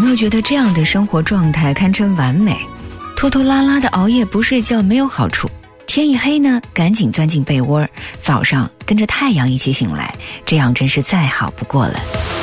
没有觉得这样的生活状态堪称完美？拖拖拉拉的熬夜不睡觉没有好处，天一黑呢，赶紧钻进被窝，早上跟着太阳一起醒来，这样真是再好不过了。